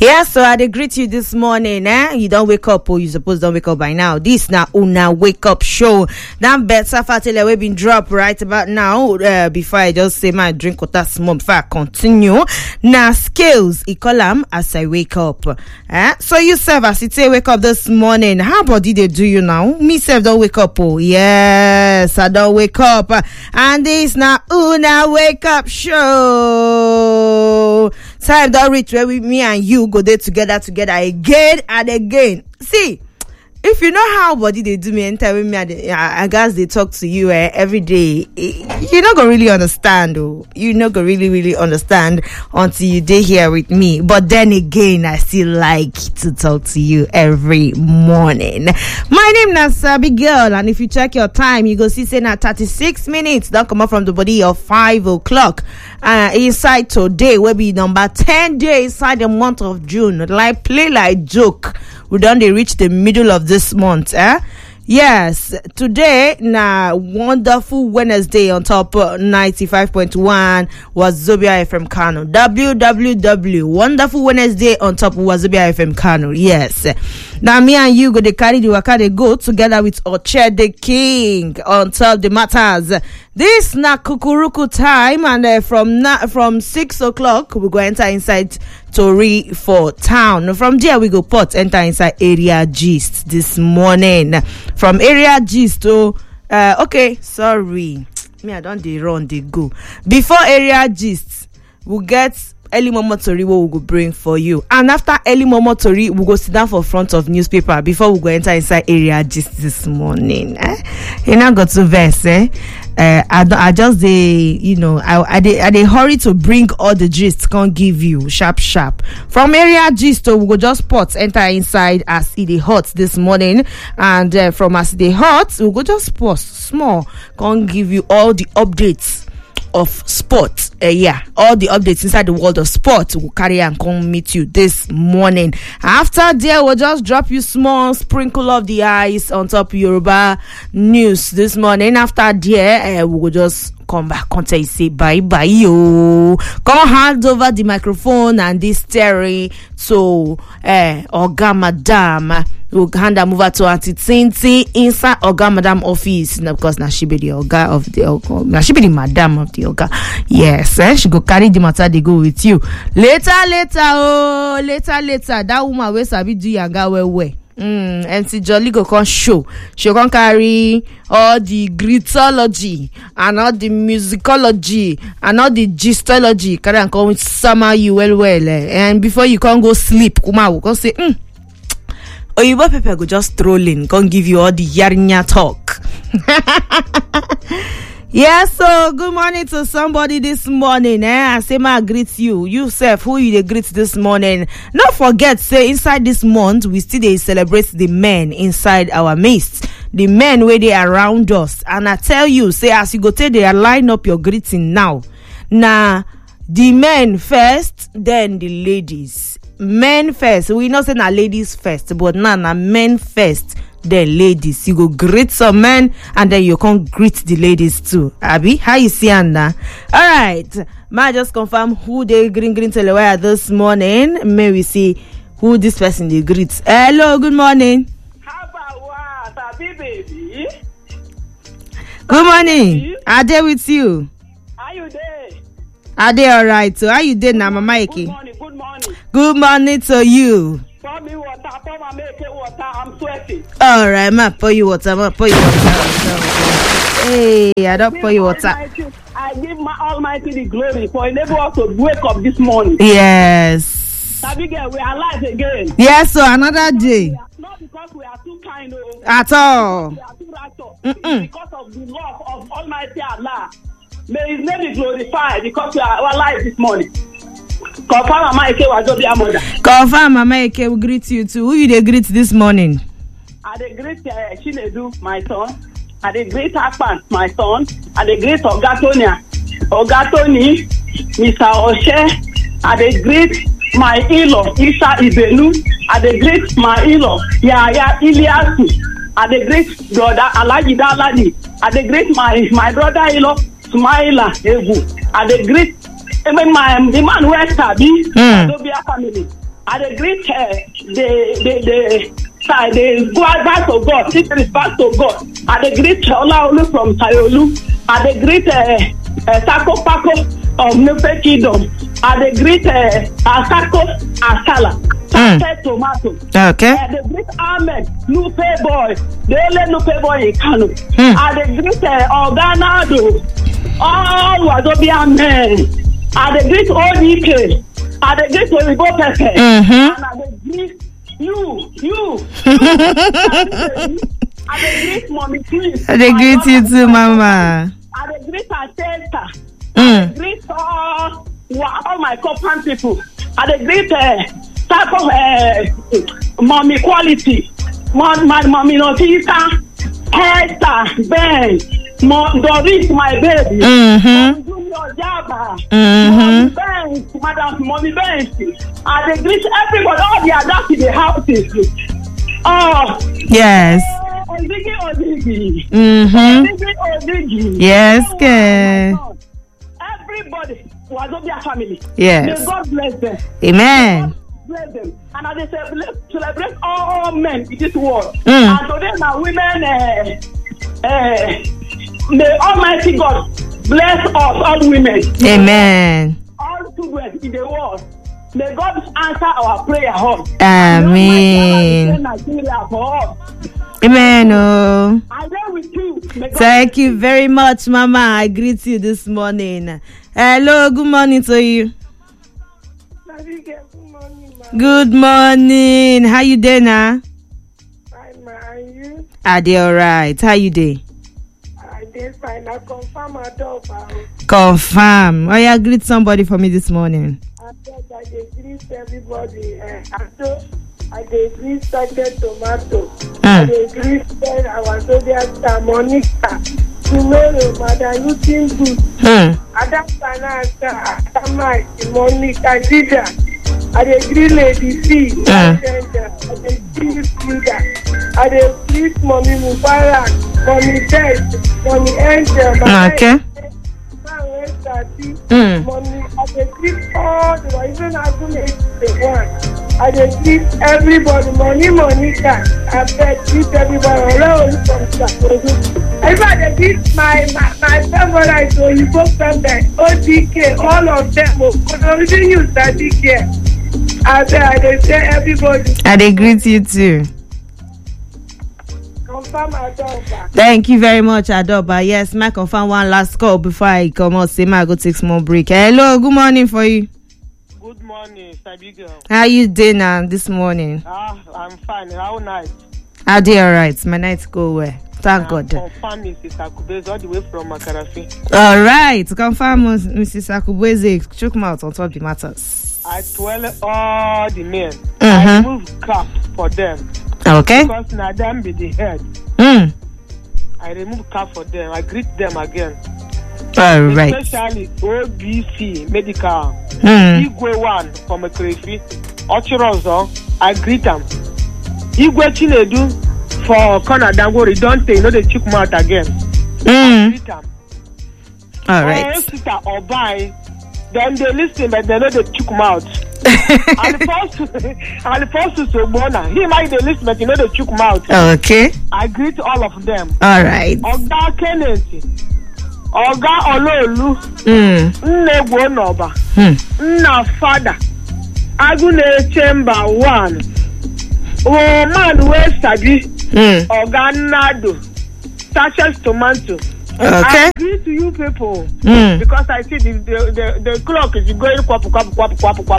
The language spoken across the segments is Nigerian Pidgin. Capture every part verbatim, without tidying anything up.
Yeah, so I greet you this morning, eh? You don't wake up, or you suppose don't wake up by now. This now Una Wake Up Show. That better fatile we been dropped right about now. Uh, before I just say my drink with that small before I continue. Now skills, I call them as I wake up. Eh? So you serve as it say wake up this morning. How body they do you now? Me self don't wake up, oh yes, I don't wake up. And this now Una Wake Up Show. Time don't reach where we, me and you go there together, together again and again. See, if you know how body they do me anytime me, I, I guess they talk to you uh, every day. You're not gonna really understand, oh. You're not gonna really, really understand until you day here with me. But then again, I still like to talk to you every morning. My name is Sabi Girl, and if you check your time, you go see say na thirty-six minutes. Don't come up from the body of five o'clock. Uh, inside today will be number ten days inside the month of June. Like play like joke. We done they reach the middle of this month, eh? Yes, today na wonderful Wednesday on top uh, ninety-five point one Wazobia F M Kano. W W W wonderful Wednesday on top Wazobia F M Kano. Yes. Now me and you go they carry the waka they go together with Oche the King on top the matters. This na kukuruku time, and uh, from na- from six o'clock we go enter inside Tori for town. From there we go pot enter inside area gist this morning. From area gist to uh, okay, sorry, me I don't they run they go before area gist. We'll get early momo tori what we go bring for you, and after early momo tori we go sit down for front of newspaper before we go enter inside area gist this morning. Eh? You now got to verse, eh? Uh, I, I just they you know I I they, I they hurry to bring all the gist can't give you sharp sharp from area gist. So we go just pot enter inside as it is hot this morning, and uh, from as they hot we go just pause small can't give you all the updates of sport. Uh, yeah, all the updates inside the world of sport will carry and come meet you this morning. After there, we'll just drop you small sprinkle of the ice on top Yoruba news this morning. After there, uh, we will just come back and tell you say bye bye yo. Come hand over the microphone and this steering to uh, Oga Madam. We'll hand them over to Auntie Tinti inside Oga Madam office, now because now she be the Oga of the Oga, now she be the Madam of the Oga. Yes, eh? She go carry the matter, they go with you later, later, oh, later, later. That woman will sabi do yanga well, well. Mm, and see Jolly go come show. She can carry all the gritology and all the musicology and all the gistology. Carry and come with summer you well, well, eh? And before you can go sleep, Kuma will come say, hmm. Oyibo Pepe go just trolling, can't give you all the yarinya talk. Yeah, so good morning to somebody this morning, eh? I say ma greet you. You self, who you they greet this morning? Not forget, say inside this month we still they celebrate the men inside our midst, the men where they around us. And I tell you, say as you go take they line up your greeting now. Now the men first, then the ladies. Men first. We not say na ladies first, but now na men first, then ladies. You go greet some men and then you can greet the ladies too. Abby, how you see Anna? All right, may I just confirm who they green green telewire this morning? May we see who this person they greet. Hello, good morning. How about what, Abby baby? Good morning. Are they with you? Are you there? Are they all right? So how you did now, Mama Eke? Good morning, good morning. Good morning to you. Pour me water, pour my make it water. I'm sweating. All right, ma pour you water, ma pour you water. Hey, I don't pour you water. Almighty, I give my Almighty the glory for enable us to wake up this morning. Yes. Abigail, we are alive again. Yes, so another day. Not because we are too kind of, At all. we are too righteous. Mm-mm. It's because of the love of Almighty Allah. May His name be glorified because we are alive this morning. Confirm Mama Eke Wazobia mother. Confirm Mama Eke will greet you too. Who you they greet this morning? I dey greet uh, Chinedu, my son. I dey greet Akpan, my son. I dey greet Ogatonia, Ogatoni, Mister Oshe. I dey greet my in-law, Isa Ibenu. I dey greet my in-law, Yaya Iliasu. I dey greet brother Alaji Daladi. I dey greet my my brother-in-law, Smaila Ebu. I dey greet even my the man who Sabi, Adobia family. I dey greet uh, the the the uh, the God back to God, sister is back to God. I dey greet Olaolu from Sayolu. I dey greet uh, uh, Sako Pako of Nupe Kingdom. I dey greet uh, Asako Asala. Mm. Tomato. Okay. I dey greet Ahmed Nupe boy. The only Nupe boy in Kano. Mm. I dey greet uh, Oganado. All Wazobia men. I dey greet O D K. I dey greet Olibo Pepe. Mm-hmm. And I dey greet you, you. I dey greet Mommy Twins. I dey greet you too, Mama. I dey greet Atenta. Mm. I dey greet all, all my company people. I dey greet uh, type of uh, Mommy Quality. My, my Mommy Notisa, Esther, Ben, Mom, Doris, my baby. Mm-hmm. Junior Jaba. Mm-hmm. Mommy Benz, Madam Mommy Benz. I dey greet everybody, all the adults in the houses. Oh. Yes. Odigi, Odigi. Mm-hmm. Odigi, Odigi. Yes, Oh, good. everybody Wazobia family. Yes. May God bless them. Amen. God bless them. And I dey celebrate, celebrate all men in this world. Mm. And today now women, uh, uh, may Almighty God bless us, all women. Amen. All children in the world. May God answer our prayer home. Amen. Nigeria for us. Amen. Oh. I there with you. May God Thank you very much, Mama. I greet you this morning. Hello, good morning to you. Good morning, ma. Good morning. How you doing now? Fine, ma. And you? Are they alright? How you doing? I did fine. I confirm my dog. I Confirm. Oh, yeah, greet somebody for me this morning. said I did greet everybody. Uh, and I did greet Sergeant Tomato. I Mm. did greet our soldier, Monica. Tomorrow, Madam looking good. Hmm. Adapana, Adama, Monica, Gida. I did greet Lady C. Mm. I did greet Frida. I did greet Mommy Mubarak, Mommy Death, Mommy Angel. Okay. Mm. Mommy, I dey greet all the even as you make the one. I dey greet everybody. Money, Monica. I beg greet everybody. Hello, from Sakodo. Everybody dey greet my my my favorite Oyibo Pepe, O D K, all of them. But only you study here. I beg, I dey say everybody. I they greet you too. Confirm Adoba. Thank you very much, Adoba. Yes, may I confirm one last call before I come out. Say, may I go take small break. Hello, good morning for you. Good morning, Sabigo. How you doing now this morning? Ah, I'm fine. How nice? Are they alright? My night go well. Thank God. Confirm Missus Akubez all the way from Makarafi. All right, confirm, Missus Akubweze. Choke mouth on top the matters. I tell all the men. Mhm. I remove cap for them Okay. because now them be the head. Mm. I remove cap for them. I greet them again. All right. Especially O B C Medical. Mm. Igwe one from Makarafi. Ochirozo. I greet them. Igwe Chinedu for corner Dangori. Don't they know they check mouth again? Mm. Greet them. All Or right. sister or buy, then they listen, but they know they choke mouth. And the first, and the first is Obona. He might they listen, but you know they choke mouth. Okay. I greet all of them. All right. Oga Kenneth, Oga Ololu, Mm. Nnegwo Noba, Mm. Nna Fada, Agune Chamber One, Oh man, where Sabi, Mm. Oga Nado, Sachets Tomato. Okay. I agree to you people Mm. because I see the the, the, the clock is going quap quap quap quap quap.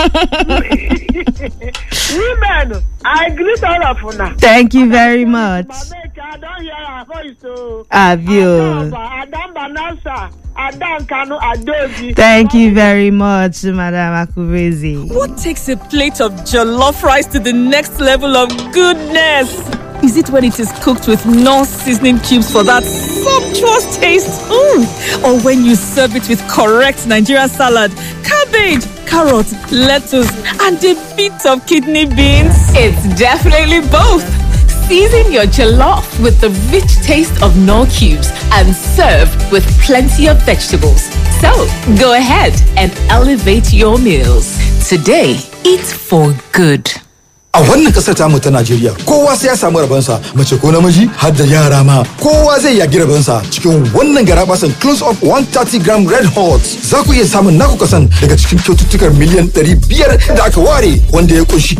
Women, I agree to all of you now. Thank you very much. I don't hear her voice, so. Avio. Adam Banasa, Adam Kanu Adoji. Thank you very much, Madam Akubweze. What takes a plate of jollof rice to the next level of goodness? Is it when it is cooked with non-seasoning cubes for that sumptuous taste? Mm. Or when you serve it with correct Nigerian salad, cabbage, carrot, lettuce, and a bit of kidney beans? It's definitely both. Season your jollof with the rich taste of Knorr cubes and serve with plenty of vegetables. So, go ahead and elevate your meals. Today, Eat for good. A wannan kasar tamu ta Najeriya kowa sai ya samu rabansa, mace ko namiji har da yara ma kowa zai yagi rabansa cikin wannan garabasan close up one thirty gram red hot. Za ku iya samun naku kasan daga cikin kyaututtukar miliyan ɗari biyar da aka ware wanda ya kunshi